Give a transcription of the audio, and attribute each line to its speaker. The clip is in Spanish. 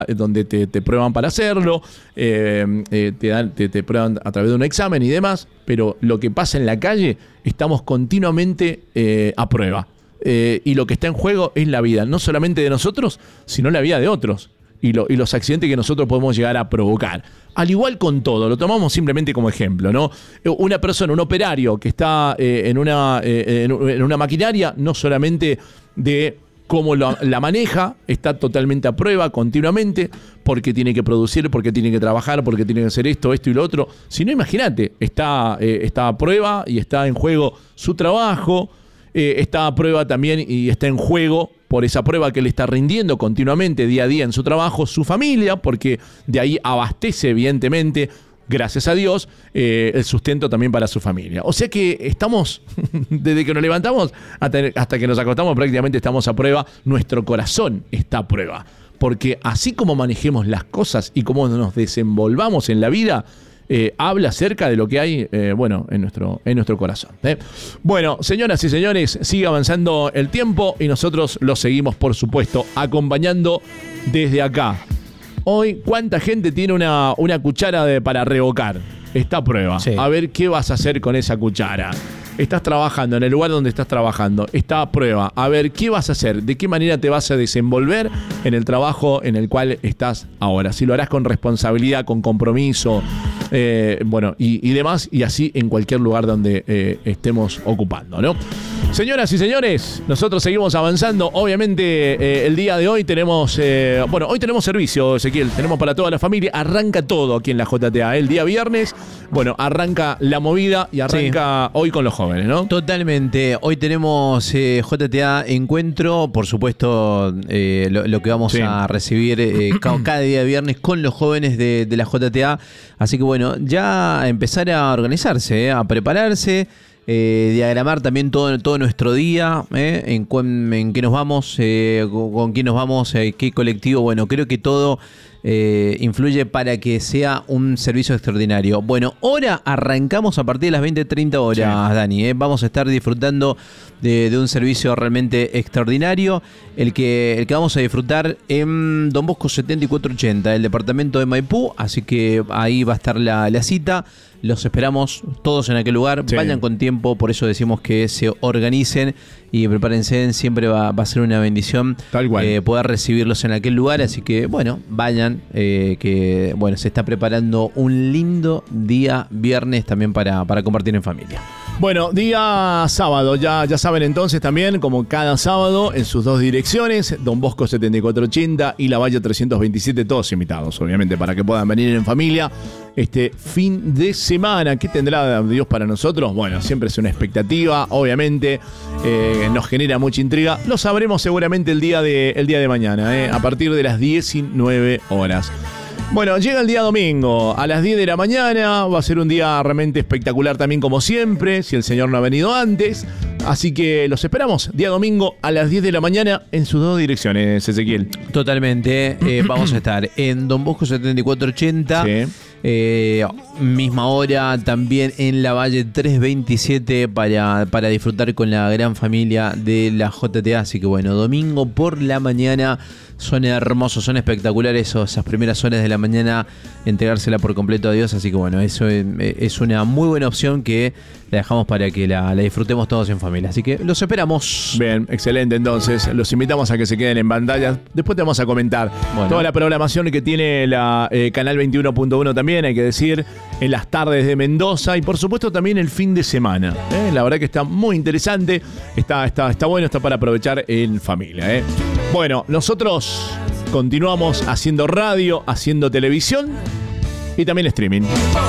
Speaker 1: donde te prueban para hacerlo, te prueban a través de un examen y demás, pero lo que pasa en la calle, estamos continuamente a prueba. Y lo que está en juego es la vida, no solamente de nosotros, sino la vida de otros. Y los accidentes que nosotros podemos llegar a provocar. Al igual con todo, lo tomamos simplemente como ejemplo, ¿no? Una persona, un operario que está en una maquinaria, no solamente de cómo la maneja, está totalmente a prueba continuamente, porque tiene que producir, porque tiene que trabajar, porque tiene que hacer esto y lo otro. Si no, imagínate, está a prueba y está en juego su trabajo, está a prueba también y está en juego por esa prueba que le está rindiendo continuamente día a día en su trabajo, su familia, porque de ahí abastece evidentemente, gracias a Dios, el sustento también para su familia. O sea que estamos, desde que nos levantamos hasta que nos acostamos, prácticamente estamos a prueba. Nuestro corazón está a prueba, porque así como manejemos las cosas y cómo nos desenvolvamos en la vida, habla acerca de lo que hay, en nuestro corazón. Bueno, señoras y señores, sigue avanzando el tiempo y nosotros lo seguimos, por supuesto, acompañando desde acá. Hoy, ¿cuánta gente tiene una cuchara para revocar? Está a prueba. Sí. A ver qué vas a hacer con esa cuchara. Estás trabajando en el lugar donde estás trabajando. Está a prueba. A ver qué vas a hacer. ¿De qué manera te vas a desenvolver en el trabajo en el cual estás ahora? Si lo harás con responsabilidad, con compromiso, y demás. Y así en cualquier lugar donde estemos ocupando, ¿no? Señoras y señores, nosotros seguimos avanzando. Obviamente, el día de hoy tenemos... hoy tenemos servicio, Ezequiel. Tenemos para toda la familia. Arranca todo aquí en la JTA. El día viernes, arranca la movida y arranca hoy con los jóvenes, ¿no?
Speaker 2: Totalmente. Hoy tenemos JTA Encuentro. Por supuesto, lo que vamos a recibir cada día viernes con los jóvenes de la JTA. Así que ya empezar a organizarse, a prepararse. Diagramar también todo nuestro día, en qué nos vamos, con quién nos vamos, qué colectivo. Creo que todo influye para que sea un servicio extraordinario. Ahora arrancamos a partir de las 20:30 horas, sí. Dani, vamos a estar disfrutando de un servicio realmente extraordinario, el que vamos a disfrutar en Don Bosco 7480, el departamento de Maipú. Así que ahí va a estar la cita. Los esperamos todos en aquel lugar. Sí. Vayan con tiempo, por eso decimos que se organicen y prepárense. Siempre va a ser una bendición poder recibirlos en aquel lugar. Así que, vayan, se está preparando un lindo día viernes también para compartir en familia.
Speaker 1: Día sábado, ya saben entonces también, como cada sábado, en sus dos direcciones, Don Bosco 7480 y La Valle 327, todos invitados, obviamente, para que puedan venir en familia este fin de semana. ¿Qué tendrá Dios para nosotros? Siempre es una expectativa, obviamente, nos genera mucha intriga. Lo sabremos seguramente el día de mañana, a partir de las 19 horas. Llega el día domingo a las 10 de la mañana. Va a ser un día realmente espectacular también, como siempre, si el Señor no ha venido antes. Así que los esperamos día domingo a las 10 de la mañana en sus dos direcciones, Ezequiel.
Speaker 2: Totalmente. Vamos a estar en Don Bosco 7480. Sí. Misma hora también en La Valle 327 para disfrutar con la gran familia de la JTA. Así que domingo por la mañana. Son hermosos, son espectaculares esas primeras horas de la mañana, entregársela por completo a Dios. Así que eso es una muy buena opción que la dejamos para que la disfrutemos todos en familia. Así que los esperamos.
Speaker 1: Bien, excelente. Entonces, los invitamos a que se queden en pantalla. Después te vamos a comentar toda la programación que tiene la Canal 21.1 también, hay que decir, en las tardes de Mendoza y por supuesto también el fin de semana. La verdad que está muy interesante, está bueno, está para aprovechar en familia. Nosotros continuamos haciendo radio, haciendo televisión y también streaming.